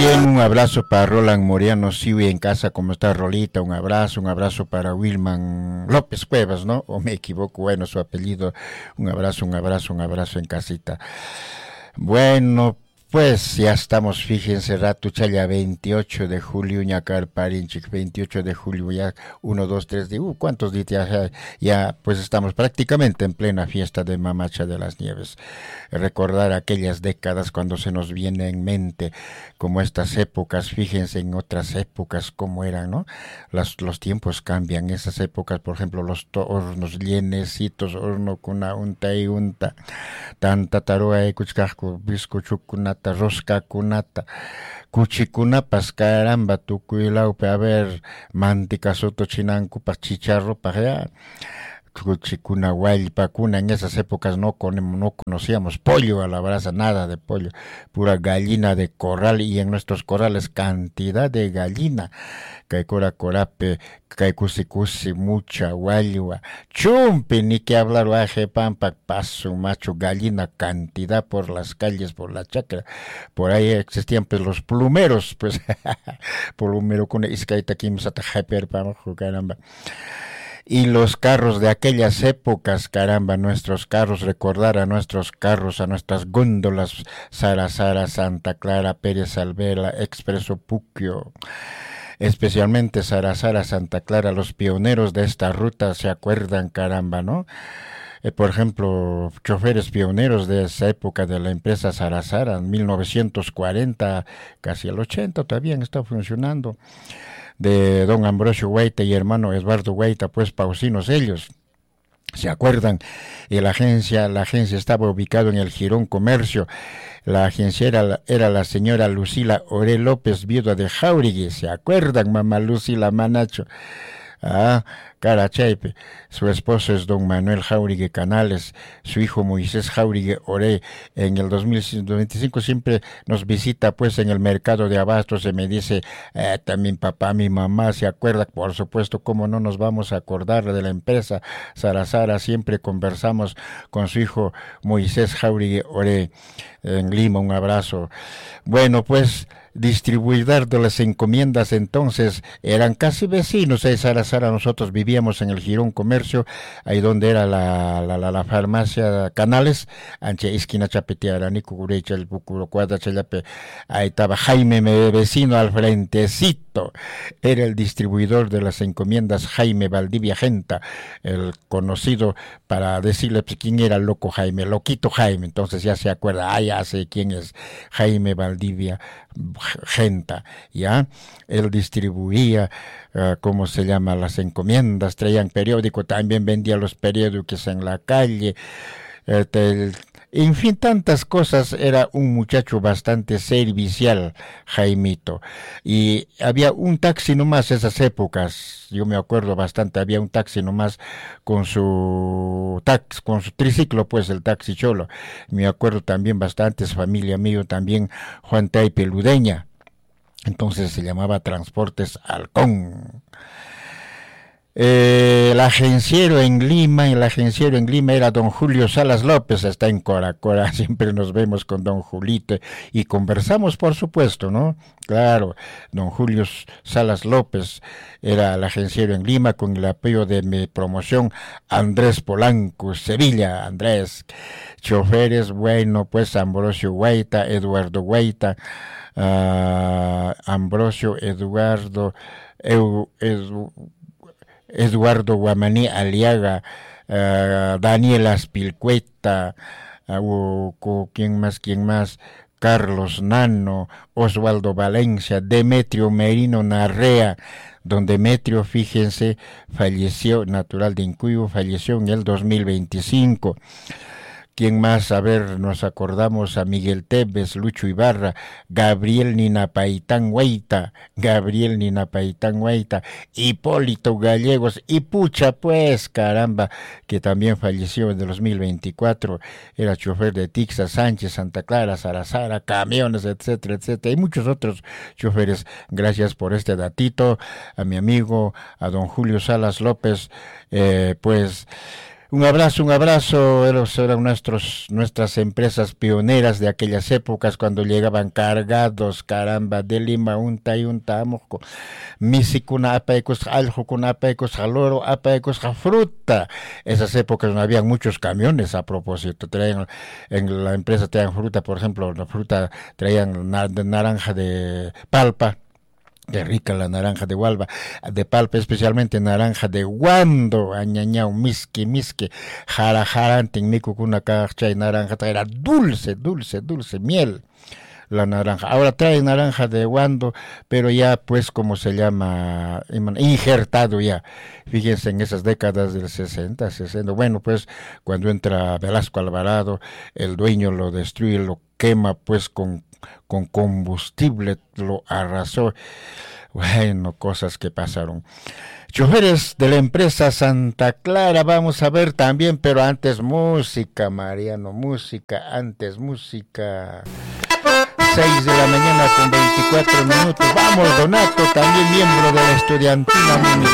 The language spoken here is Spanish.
También un abrazo para Roland Moriano Siwi en casa, ¿cómo está Rolita? Un abrazo para Wilman López Cuevas, ¿no? O me equivoco, bueno, su apellido. Un abrazo en casita. Bueno, pues ya estamos, fíjense, rato chaya 28 de julio, ñacar parinchik, 28 de julio, ya 1, 2, 3, ¿cuántos días ya? Pues estamos prácticamente en plena fiesta de Mamacha de las Nieves. Recordar aquellas décadas cuando se nos viene en mente, como estas épocas, fíjense en otras épocas cómo eran, ¿no? Los tiempos cambian, esas épocas, por ejemplo, los hornos llenecitos, horno kuna unta y unta, tanta taroa kuchkajku, bizcochukunata, rosca kunata, cuchikunapas, caramba, tukuilaupe, a ver, mantica soto chinanku, pa chicharro, pa allá. Cuchicuna, guaypacuna, en esas épocas no conocíamos pollo a la brasa, nada de pollo, pura gallina de corral, y en nuestros corrales cantidad de gallina, caicora corape, caicusicusi, mucha, guayua, chumpi, ni que hablar, guaje, pampa, paso, macho, gallina, cantidad por las calles, por la chacra, por ahí existían pues los plumeros, pues, plumero con iscaita kimsata, hyper, caramba. Y los carros de aquellas épocas, caramba, nuestros carros, recordar a nuestros carros, a nuestras góndolas, Sarasara, Santa Clara, Pérez Alvela, Expreso Puquio, especialmente Sarasara, Santa Clara, los pioneros de esta ruta se acuerdan, caramba, ¿no? Por ejemplo, choferes pioneros de esa época de la empresa Sarasara, en 1940, casi el 80 todavía está funcionando, de don Ambrosio Hueita y hermano Eduardo Hueita, pues pausinos ellos, ¿se acuerdan? Y la agencia estaba ubicada en el Girón Comercio. La agencia era la señora Lucila Ore López, viuda de Jauregui, ¿se acuerdan, mamá Lucila Manacho? Ah, Carachaipe. Su esposo es don Manuel Jauregui Canales, su hijo Moisés Jauregui Ore. En el 2025 siempre nos visita pues en el mercado de abastos y me dice, también papá, mi mamá se acuerda, por supuesto, cómo no nos vamos a acordar de la empresa Sarasara, siempre conversamos con su hijo Moisés Jauregui Ore en Lima, un abrazo. Bueno, pues distribuidor de las encomiendas entonces eran casi vecinos de Sarasara. Nosotros vivíamos en el Girón Comercio, ahí donde era la farmacia Canales, anche esquina Chapetiarani, Cucurecha, el Bucurocuada, Chelape, ahí estaba Jaime, mi vecino al frentecito, era el distribuidor de las encomiendas Jaime Valdivia Genta, el conocido para decirle pues, quién era el loco Jaime, loquito Jaime, entonces ya se acuerda, ya sé quién es Jaime Valdivia Genta, ya, él distribuía, ¿cómo se llama? Las encomiendas, traían periódico, también vendía los periódicos en la calle, en fin, tantas cosas, era un muchacho bastante servicial, Jaimito, y había un taxi nomás esas épocas, yo me acuerdo bastante, había un taxi nomás con su triciclo, pues el taxi cholo, me acuerdo también bastante, familia mío también, Juan Taipe Ludeña, entonces se llamaba Transportes Halcón. El agenciero en Lima era don Julio Salas López, está en Cora, siempre nos vemos con don Julito y conversamos, por supuesto, ¿no? Claro, don Julio Salas López era el agenciero en Lima con el apoyo de mi promoción Andrés Polanco, Sevilla, Andrés. Choferes, bueno, pues Ambrosio Hueita, Eduardo Hueita, Ambrosio, Eduardo Guamaní Aliaga, Daniel Aspilcueta, ¿quién más? Carlos Nano, Osvaldo Valencia, Demetrio Merino Narrea, don Demetrio, fíjense, falleció, natural de Incuyo, falleció en el 2025. ¿Quién más? A ver, nos acordamos a Miguel Tevez, Lucho Ibarra, Gabriel Ninapaitán Hueita, Hipólito Gallegos, y pucha pues, caramba, que también falleció en el 2024, era chofer de Tixa, Sánchez, Santa Clara, Sarasara, camiones, etcétera, etcétera, y muchos otros choferes. Gracias por este datito, a mi amigo, a don Julio Salas López, pues... un abrazo, eran nuestras empresas pioneras de aquellas épocas cuando llegaban cargados, caramba, de Lima, unta, amoco, misikuna, apaecos, aljokuna, apaecos, aloro, apaecos, fruta. Esas épocas no habían muchos camiones a propósito, traían, en la empresa traían fruta, por ejemplo, la fruta traían naranja de palpa. Qué rica la naranja de Hualva, de palpa, especialmente naranja de Guando, añañao, miski, jarajanten, miku kuna chay naranja, era dulce, miel, la naranja. Ahora trae naranja de Guando, pero ya pues como se llama, injertado ya. Fíjense en esas décadas del 60. Bueno, pues cuando entra Velasco Alvarado, el dueño lo destruye, lo quema pues con combustible, lo arrasó. Bueno, cosas que pasaron. Choferes de la empresa Santa Clara, vamos a ver también, pero antes música, Mariano, antes música. 6 de la mañana con 24 minutos. Vamos, Donato, también miembro de la Estudiantina Municipal.